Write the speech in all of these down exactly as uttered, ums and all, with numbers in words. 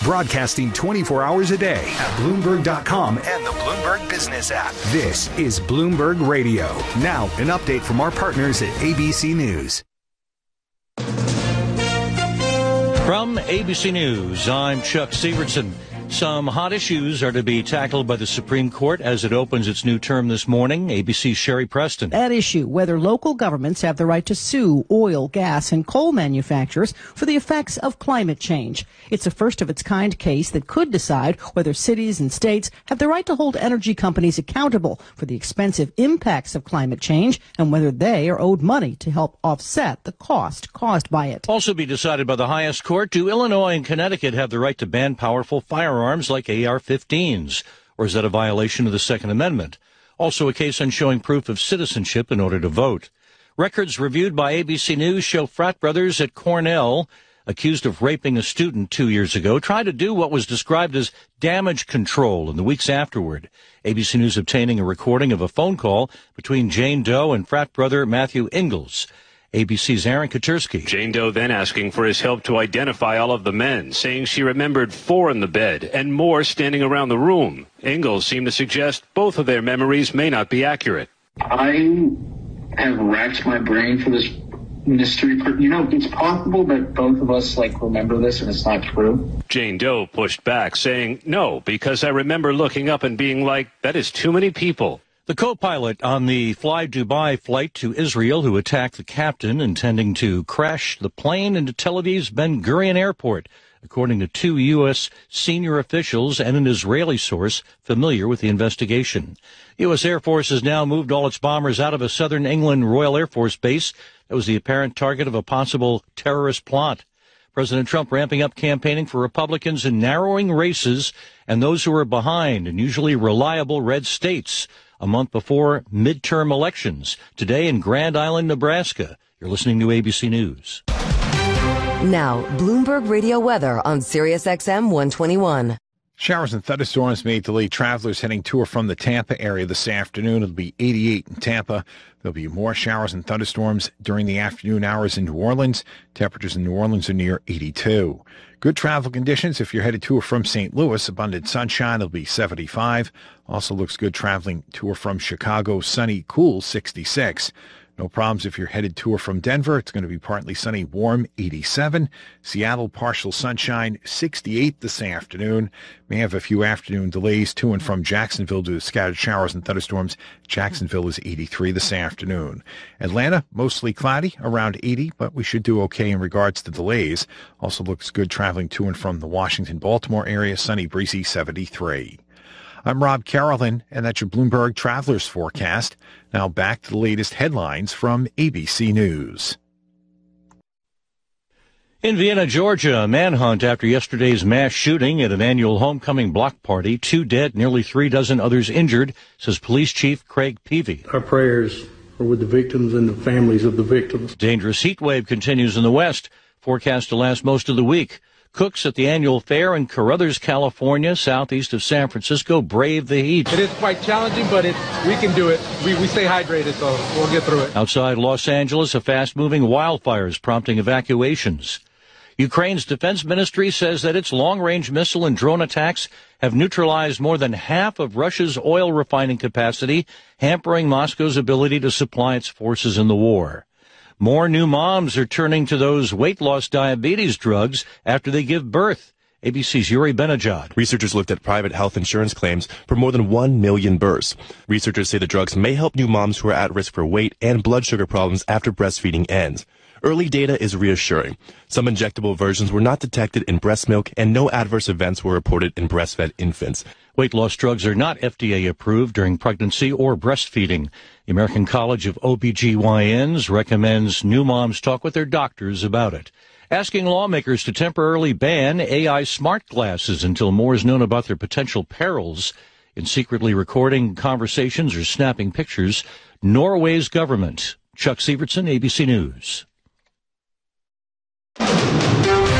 Broadcasting twenty-four hours a day at Bloomberg dot com and the Bloomberg Business app. This is Bloomberg Radio. Now, an update from our partners at A B C News. From A B C News, I'm Chuck Sievertson. Some hot issues are to be tackled by the Supreme Court as it opens its new term this morning. A B C's Sherry Preston. That issue, whether local governments have the right to sue oil, gas, and coal manufacturers for the effects of climate change. It's a first-of-its-kind case that could decide whether cities and states have the right to hold energy companies accountable for the expensive impacts of climate change and whether they are owed money to help offset the cost caused by it. Also be decided by the highest court, do Illinois and Connecticut have the right to ban powerful firearms like A R fifteens, or is that a violation of the Second Amendment? Also a case on showing proof of citizenship in order to vote. Records reviewed by A B C News show frat brothers at Cornell, accused of raping a student two years ago, tried to do what was described as damage control in the weeks afterward. A B C News obtaining a recording of a phone call between Jane Doe and frat brother Matthew Ingalls. A B C's Aaron Katersky. Jane Doe then asking for his help to identify all of the men, saying she remembered four in the bed and more standing around the room. Ingalls seemed to suggest both of their memories may not be accurate. I have racked my brain for this mystery. You know, it's possible that both of us, like, remember this and it's not true. Jane Doe pushed back, saying, no, because I remember looking up and being like, that is too many people. The co-pilot on the Fly Dubai flight to Israel who attacked the captain intending to crash the plane into Tel Aviv's Ben Gurion Airport, according to two U S senior officials and an Israeli source familiar with the investigation. U S Air Force has now moved all its bombers out of a southern England Royal Air Force base that was the apparent target of a possible terrorist plot. President Trump ramping up campaigning for Republicans in narrowing races and those who are behind in usually reliable red states a month before midterm elections. Today in Grand Island, Nebraska. You're listening to A B C News. Now, Bloomberg Radio weather on Sirius X M one twenty-one. Showers and thunderstorms may delay travelers heading to or from the Tampa area this afternoon. It'll be eighty-eight in Tampa. There'll be more showers and thunderstorms during the afternoon hours in New Orleans. Temperatures in New Orleans are near eighty-two. Good travel conditions if you're headed to or from Saint Louis. Abundant sunshine. It'll be seventy-five. Also looks good traveling to or from Chicago. Sunny, cool, sixty-six. No problems if you're headed to or from Denver. It's going to be partly sunny, warm, eighty-seven. Seattle, partial sunshine, sixty-eight this afternoon. May have a few afternoon delays to and from Jacksonville due to scattered showers and thunderstorms. Jacksonville is eighty-three this afternoon. Atlanta, mostly cloudy, around eighty, but we should do okay in regards to delays. Also looks good traveling to and from the Washington-Baltimore area. Sunny, breezy, seventy-three. I'm Rob Carolyn, and that's your Bloomberg Travelers Forecast. Now back to the latest headlines from A B C News. In Vienna, Georgia, a manhunt after yesterday's mass shooting at an annual homecoming block party. Two dead, nearly three dozen others injured, says Police Chief Craig Peavy. Our prayers are with the victims and the families of the victims. Dangerous heat wave continues in the west, forecast to last most of the week. Cooks at the annual fair in Carruthers, California, southeast of San Francisco, brave the heat. It is quite challenging, but it, we can do it. We, we stay hydrated, so we'll get through it. Outside Los Angeles, a fast-moving wildfire is prompting evacuations. Ukraine's defense ministry says that its long-range missile and drone attacks have neutralized more than half of Russia's oil refining capacity, hampering Moscow's ability to supply its forces in the war. More new moms are turning to those weight loss diabetes drugs after they give birth. A B C's Yuri Benajad. Researchers looked at private health insurance claims for more than one million births. Researchers say the drugs may help new moms who are at risk for weight and blood sugar problems after breastfeeding ends. Early data is reassuring. Some injectable versions were not detected in breast milk, and no adverse events were reported in breastfed infants. Weight loss drugs are not F D A approved during pregnancy or breastfeeding. The American College of O B G Y Ns recommends new moms talk with their doctors about it. Asking lawmakers to temporarily ban A I smart glasses until more is known about their potential perils in secretly recording conversations or snapping pictures. Norway's government. Chuck Sievertson, A B C News.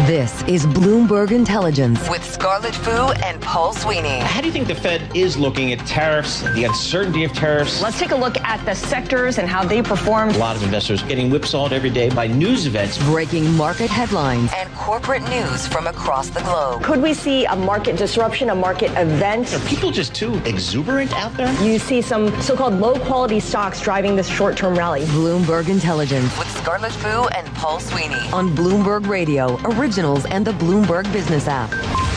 This is Bloomberg Intelligence with Scarlett Fu and Paul Sweeney. How do you think the Fed is looking at tariffs, the uncertainty of tariffs? Let's take a look at the sectors and how they performed. A lot of investors getting whipsawed every day by news events. Breaking market headlines and corporate news from across the globe. Could we see a market disruption, a market event? Are people just too exuberant out there? You see some so-called low-quality stocks driving this short-term rally. Bloomberg Intelligence with Scarlett Fu and Paul Sweeney on Bloomberg Radio, Originals, and the Bloomberg Business app.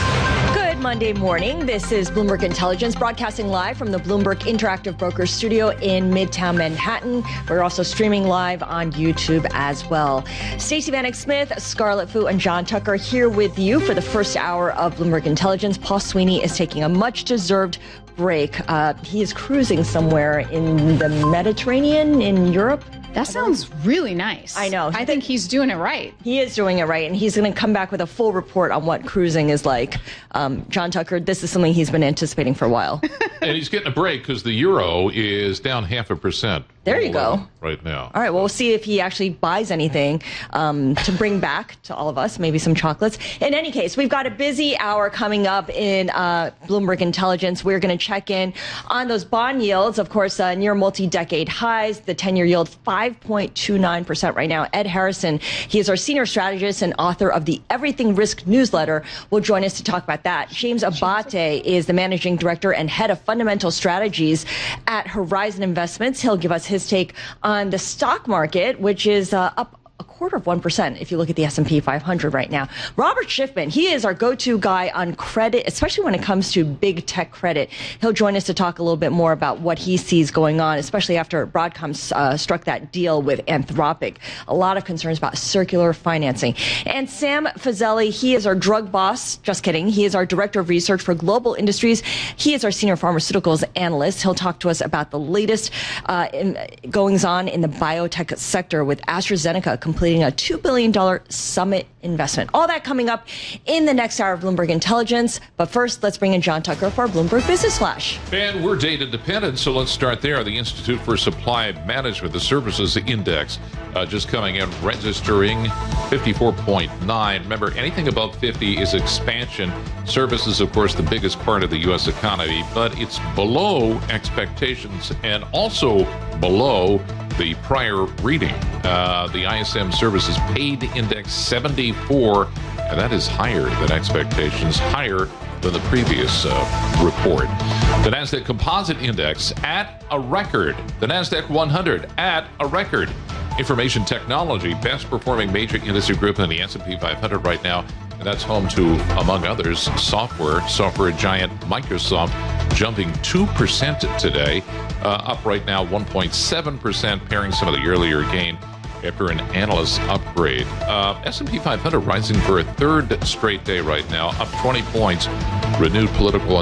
Good Monday morning. This is Bloomberg Intelligence, broadcasting live from the Bloomberg Interactive Brokers studio in Midtown Manhattan. We're also streaming live on YouTube as well. Stacey Vanek Smith, Scarlett Fu, and John Tucker here with you for the first hour of Bloomberg Intelligence. Paul Sweeney is taking a much-deserved break. Uh, he is cruising somewhere in the Mediterranean, in Europe. That sounds really nice. I know. I think he's doing it right. He is doing it right, and he's going to come back with a full report on what cruising is like. Um, John Tucker, this is something he's been anticipating for a while. And he's getting a break because the euro is down half a percent. There you go. Right now. All right, well, we'll see if he actually buys anything um, to bring back to all of us, maybe some chocolates. In any case, we've got a busy hour coming up in uh, Bloomberg Intelligence. We're going to check in on those bond yields, of course, uh, near multi-decade highs. The ten-year yield, five point two nine percent right now. Ed Harrison, he is our senior strategist and author of the Everything Risk newsletter, will join us to talk about that. James Abate is the managing director and head of fundamental strategies at Horizon Investments. He'll give us his take on the stock market, which is uh, up a quarter of one percent if you look at the S and P five hundred right now. Robert Schiffman, he is our go-to guy on credit, especially when it comes to big tech credit. He'll join us to talk a little bit more about what he sees going on, especially after Broadcom uh, struck that deal with Anthropic. A lot of concerns about circular financing. And Sam Fazeli, he is our drug boss. Just kidding. He is our director of research for global industries. He is our senior pharmaceuticals analyst. He'll talk to us about the latest uh, in, goings on in the biotech sector with AstraZeneca completing a two billion dollars summit investment. All that coming up in the next hour of Bloomberg Intelligence. But first, let's bring in John Tucker for our Bloomberg Business Flash. And we're data dependent, so let's start there. The Institute for Supply Management, the Services Index, uh, just coming in, registering fifty-four point nine. Remember, anything above fifty is expansion. Services, of course, the biggest part of the U S economy, but it's below expectations and also below the prior reading. Uh, the I S M Services Paid Index seventy-four, and that is higher than expectations, higher than the previous uh, report. The NASDAQ Composite Index at a record. The NASDAQ one hundred at a record. Information technology, best performing major industry group in the S and P five hundred right now. And that's home to, among others, software. Software giant Microsoft jumping two percent today, uh, up right now one point seven percent, pairing some of the earlier gain after an analyst upgrade. Uh, S and P five hundred rising for a third straight day right now, up twenty points. Renewed political